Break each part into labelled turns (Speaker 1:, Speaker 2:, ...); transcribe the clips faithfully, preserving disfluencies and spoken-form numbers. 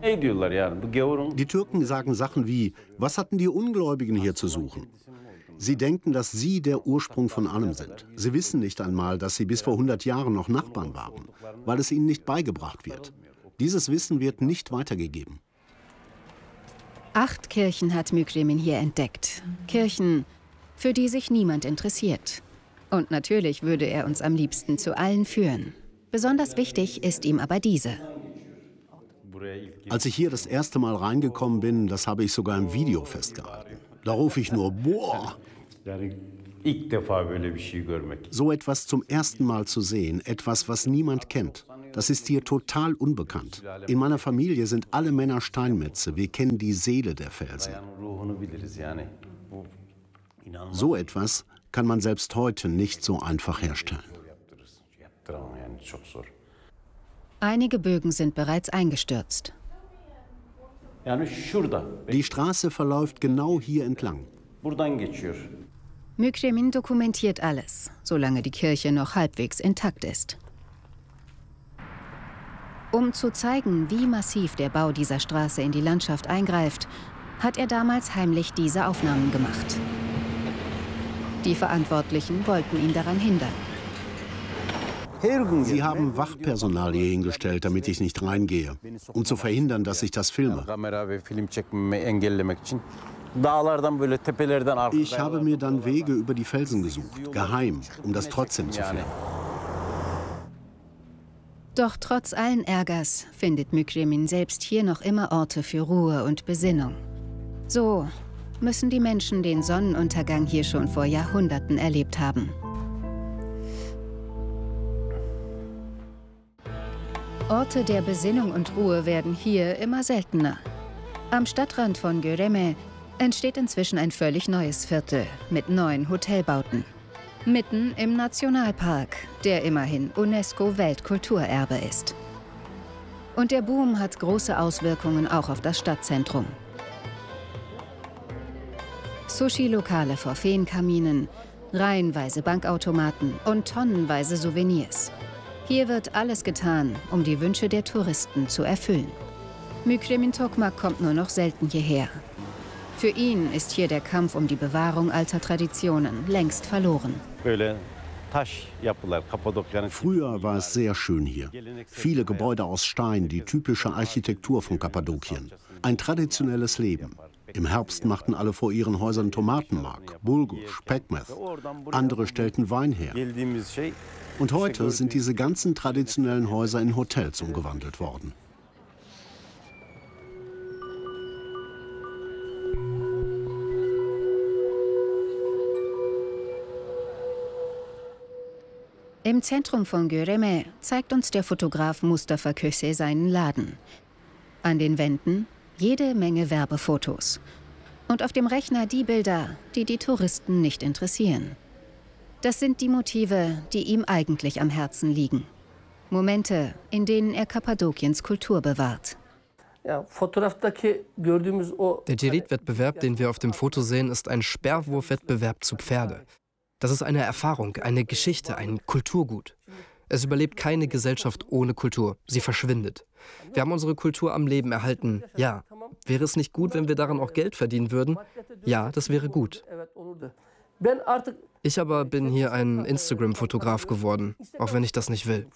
Speaker 1: Die Türken sagen Sachen wie, was hatten die Ungläubigen hier zu suchen? Sie denken, dass sie der Ursprung von allem sind. Sie wissen nicht einmal, dass sie bis vor hundert Jahren noch Nachbarn waren, weil es ihnen nicht beigebracht wird. Dieses Wissen wird nicht weitergegeben.
Speaker 2: Acht Kirchen hat Mükremin hier entdeckt. Kirchen, für die sich niemand interessiert. Und natürlich würde er uns am liebsten zu allen führen. Besonders wichtig ist ihm aber diese.
Speaker 1: Als ich hier das erste Mal reingekommen bin, das habe ich sogar im Video festgehalten. Da rufe ich nur, boah! So etwas zum ersten Mal zu sehen, etwas, was niemand kennt, das ist hier total unbekannt. In meiner Familie sind alle Männer Steinmetze, wir kennen die Seele der Felsen. So etwas kann man selbst heute nicht so einfach herstellen.
Speaker 2: Einige Bögen sind bereits eingestürzt.
Speaker 1: Die Straße verläuft genau hier entlang.
Speaker 2: Mükremin dokumentiert alles, solange die Kirche noch halbwegs intakt ist. Um zu zeigen, wie massiv der Bau dieser Straße in die Landschaft eingreift, hat er damals heimlich diese Aufnahmen gemacht. Die Verantwortlichen wollten ihn daran hindern.
Speaker 1: Sie haben Wachpersonal hier hingestellt, damit ich nicht reingehe, um zu verhindern, dass ich das filme. Ich habe mir dann Wege über die Felsen gesucht, geheim, um das trotzdem zu filmen.
Speaker 2: Doch trotz allen Ärgers findet Mükremin selbst hier noch immer Orte für Ruhe und Besinnung. So müssen die Menschen den Sonnenuntergang hier schon vor Jahrhunderten erlebt haben. Orte der Besinnung und Ruhe werden hier immer seltener. Am Stadtrand von Göreme entsteht inzwischen ein völlig neues Viertel mit neuen Hotelbauten. Mitten im Nationalpark, der immerhin UNESCO-Weltkulturerbe ist. Und der Boom hat große Auswirkungen auch auf das Stadtzentrum. Sushi-Lokale vor Feenkaminen, reihenweise Bankautomaten und tonnenweise Souvenirs. Hier wird alles getan, um die Wünsche der Touristen zu erfüllen. Mükremin Tokmak kommt nur noch selten hierher. Für ihn ist hier der Kampf um die Bewahrung alter Traditionen längst verloren.
Speaker 1: Früher war es sehr schön hier. Viele Gebäude aus Stein, die typische Architektur von Kappadokien. Ein traditionelles Leben. Im Herbst machten alle vor ihren Häusern Tomatenmark, Bulgur, Pekmez. Andere stellten Wein her. Und heute sind diese ganzen traditionellen Häuser in Hotels umgewandelt worden.
Speaker 2: Im Zentrum von Göreme zeigt uns der Fotograf Mustafa Köse seinen Laden. An den Wänden jede Menge Werbefotos. Und auf dem Rechner die Bilder, die die Touristen nicht interessieren. Das sind die Motive, die ihm eigentlich am Herzen liegen. Momente, in denen er Kappadokiens Kultur bewahrt.
Speaker 3: Der Djerid-Wettbewerb, den wir auf dem Foto sehen, ist ein Sperrwurfwettbewerb zu Pferde. Das ist eine Erfahrung, eine Geschichte, ein Kulturgut. Es überlebt keine Gesellschaft ohne Kultur. Sie verschwindet. Wir haben unsere Kultur am Leben erhalten. Ja. Wäre es nicht gut, wenn wir daran auch Geld verdienen würden? Ja, das wäre gut. Ich aber bin hier ein Instagram-Fotograf geworden, auch wenn ich das nicht will.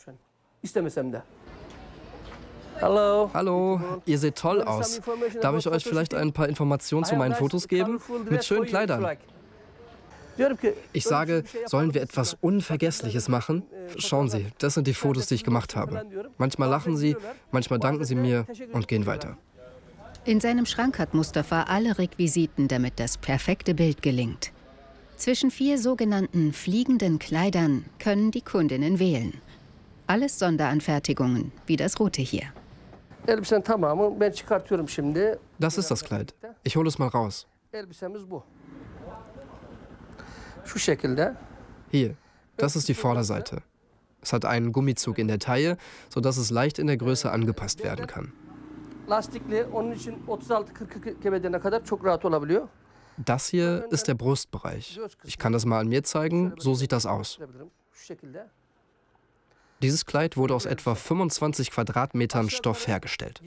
Speaker 4: Hallo.
Speaker 3: Hallo, ihr seht toll aus. Darf ich euch vielleicht ein paar Informationen zu meinen Fotos geben? Mit schönen Kleidern. Ich sage, sollen wir etwas Unvergessliches machen? Schauen Sie, das sind die Fotos, die ich gemacht habe. Manchmal lachen sie, manchmal danken sie mir und gehen weiter.
Speaker 2: In seinem Schrank hat Mustafa alle Requisiten, damit das perfekte Bild gelingt. Zwischen vier sogenannten fliegenden Kleidern können die Kundinnen wählen. Alles Sonderanfertigungen, wie das rote hier.
Speaker 3: Das ist das Kleid. Ich hole es mal raus. Hier, das ist die Vorderseite. Es hat einen Gummizug in der Taille, sodass es leicht in der Größe angepasst werden kann. Das hier ist der Brustbereich. Ich kann das mal an mir zeigen, so sieht das aus. Dieses Kleid wurde aus etwa fünfundzwanzig Quadratmetern Stoff hergestellt.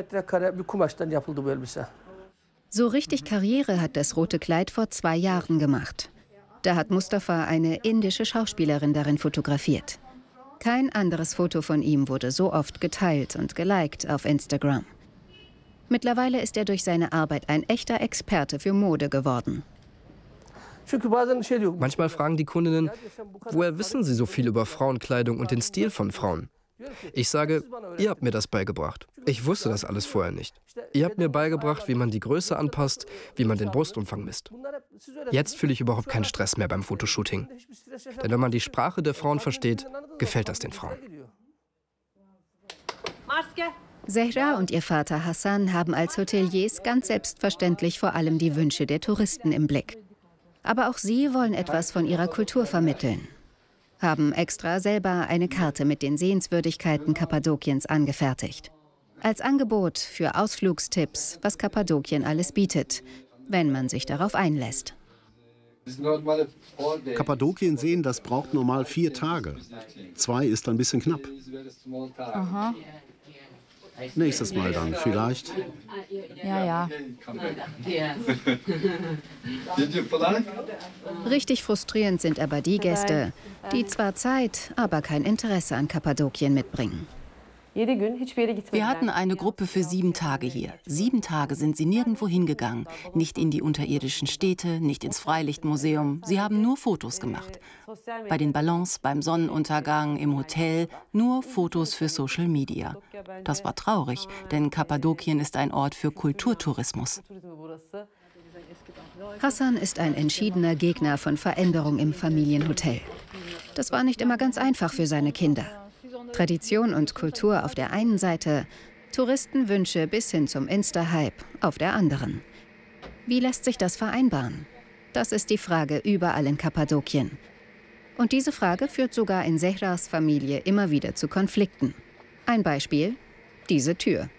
Speaker 2: So richtig Karriere hat das rote Kleid vor zwei Jahren gemacht. Da hat Mustafa eine indische Schauspielerin darin fotografiert. Kein anderes Foto von ihm wurde so oft geteilt und geliked auf Instagram. Mittlerweile ist er durch seine Arbeit ein echter Experte für Mode geworden.
Speaker 3: Manchmal fragen die Kundinnen, woher wissen Sie so viel über Frauenkleidung und den Stil von Frauen? Ich sage, ihr habt mir das beigebracht. Ich wusste das alles vorher nicht. Ihr habt mir beigebracht, wie man die Größe anpasst, wie man den Brustumfang misst. Jetzt fühle ich überhaupt keinen Stress mehr beim Fotoshooting. Denn wenn man die Sprache der Frauen versteht, gefällt das den Frauen.
Speaker 2: Zehra und ihr Vater Hassan haben als Hoteliers ganz selbstverständlich vor allem die Wünsche der Touristen im Blick. Aber auch sie wollen etwas von ihrer Kultur vermitteln. Haben extra selber eine Karte mit den Sehenswürdigkeiten Kappadokiens angefertigt. Als Angebot für Ausflugstipps, was Kappadokien alles bietet, wenn man sich darauf einlässt.
Speaker 1: Kappadokien sehen, das braucht normal vier Tage. Zwei ist ein bisschen knapp.
Speaker 4: Aha.
Speaker 1: Nächstes Mal dann vielleicht.
Speaker 4: Ja, ja.
Speaker 2: Richtig frustrierend sind aber die Gäste, die zwar Zeit, aber kein Interesse an Kappadokien mitbringen.
Speaker 4: Wir hatten eine Gruppe für sieben Tage hier. Sieben Tage sind sie nirgendwo hingegangen. Nicht in die unterirdischen Städte, nicht ins Freilichtmuseum. Sie haben nur Fotos gemacht. Bei den Ballons, beim Sonnenuntergang, im Hotel, nur Fotos für Social Media. Das war traurig, denn Kappadokien ist ein Ort für Kulturtourismus.
Speaker 2: Hassan ist ein entschiedener Gegner von Veränderung im Familienhotel. Das war nicht immer ganz einfach für seine Kinder. Tradition und Kultur auf der einen Seite, Touristenwünsche bis hin zum Insta-Hype auf der anderen. Wie lässt sich das vereinbaren? Das ist die Frage überall in Kappadokien. Und diese Frage führt sogar in Zehras Familie immer wieder zu Konflikten. Ein Beispiel: diese Tür.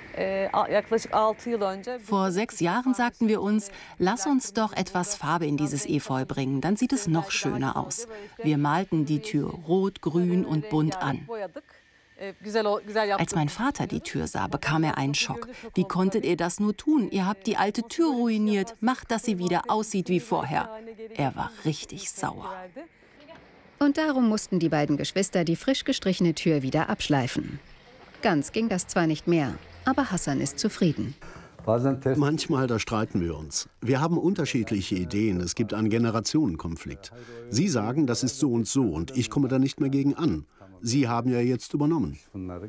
Speaker 4: Vor sechs Jahren sagten wir uns, lass uns doch etwas Farbe in dieses Efeu bringen, dann sieht es noch schöner aus. Wir malten die Tür rot, grün und bunt an. Als mein Vater die Tür sah, bekam er einen Schock. Wie konntet ihr das nur tun? Ihr habt die alte Tür ruiniert. Macht, dass sie wieder aussieht wie vorher. Er war richtig sauer.
Speaker 2: Und darum mussten die beiden Geschwister die frisch gestrichene Tür wieder abschleifen. Ganz ging das zwar nicht mehr, aber Hassan ist zufrieden.
Speaker 1: Manchmal, da streiten wir uns. Wir haben unterschiedliche Ideen. Es gibt einen Generationenkonflikt. Sie sagen, das ist so und so und ich komme da nicht mehr gegen an. Sie haben ja jetzt übernommen.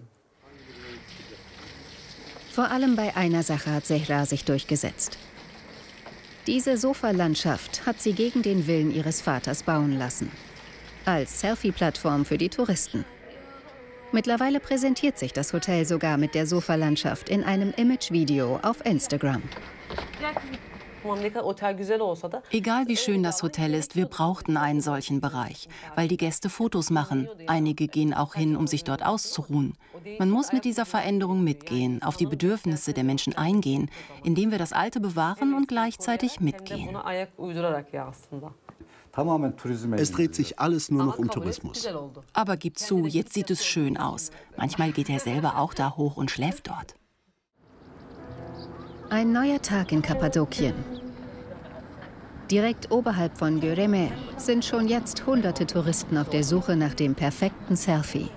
Speaker 2: Vor allem bei einer Sache hat Zehra sich durchgesetzt. Diese Sofalandschaft hat sie gegen den Willen ihres Vaters bauen lassen. Als Selfie-Plattform für die Touristen. Mittlerweile präsentiert sich das Hotel sogar mit der Sofalandschaft in einem Image-Video auf Instagram.
Speaker 4: Egal wie schön das Hotel ist, wir brauchten einen solchen Bereich, weil die Gäste Fotos machen. Einige gehen auch hin, um sich dort auszuruhen. Man muss mit dieser Veränderung mitgehen, auf die Bedürfnisse der Menschen eingehen, indem wir das Alte bewahren und gleichzeitig mitgehen.
Speaker 1: Es dreht sich alles nur noch um Tourismus.
Speaker 4: Aber gib zu, jetzt sieht es schön aus. Manchmal geht er selber auch da hoch und schläft dort.
Speaker 2: Ein neuer Tag in Kappadokien. Direkt oberhalb von Göreme sind schon jetzt hunderte Touristen auf der Suche nach dem perfekten Selfie.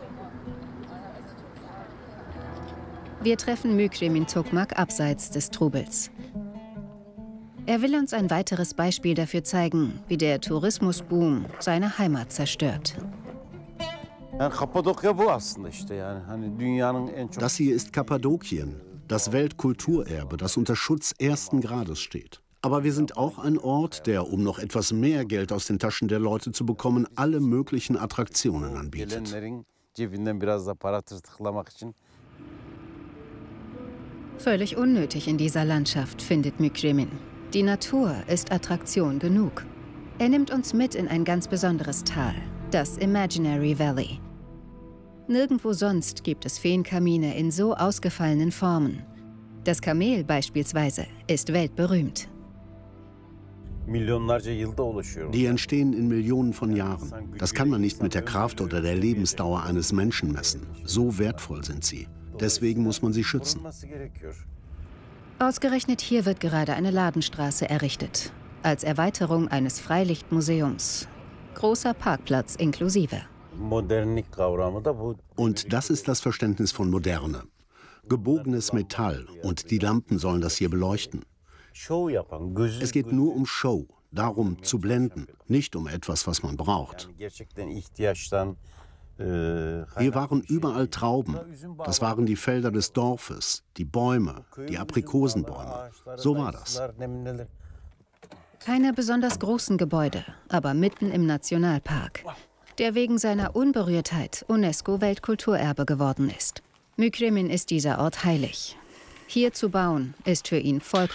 Speaker 2: Wir treffen Mükremin Tokmak abseits des Trubels. Er will uns ein weiteres Beispiel dafür zeigen, wie der Tourismusboom seine Heimat zerstört.
Speaker 1: Das hier ist Kappadokien, das Weltkulturerbe, das unter Schutz ersten Grades steht. Aber wir sind auch ein Ort, der, um noch etwas mehr Geld aus den Taschen der Leute zu bekommen, alle möglichen Attraktionen anbietet.
Speaker 2: Völlig unnötig in dieser Landschaft, findet Mükremin. Die Natur ist Attraktion genug. Er nimmt uns mit in ein ganz besonderes Tal, das Imaginary Valley. Nirgendwo sonst gibt es Feenkamine in so ausgefallenen Formen. Das Kamel beispielsweise ist weltberühmt.
Speaker 1: Die entstehen in Millionen von Jahren. Das kann man nicht mit der Kraft oder der Lebensdauer eines Menschen messen. So wertvoll sind sie. Deswegen muss man sie schützen.
Speaker 2: Ausgerechnet hier wird gerade eine Ladenstraße errichtet. Als Erweiterung eines Freilichtmuseums. Großer Parkplatz inklusive.
Speaker 1: Und das ist das Verständnis von Moderne. Gebogenes Metall und die Lampen sollen das hier beleuchten. Es geht nur um Show, darum zu blenden, nicht um etwas, was man braucht. Hier waren überall Trauben. Das waren die Felder des Dorfes, die Bäume, die Aprikosenbäume. So war das.
Speaker 2: Keine besonders großen Gebäude, aber mitten im Nationalpark, der wegen seiner Unberührtheit UNESCO-Weltkulturerbe geworden ist. Mükremin ist dieser Ort heilig. Hier zu bauen, ist für ihn vollkommen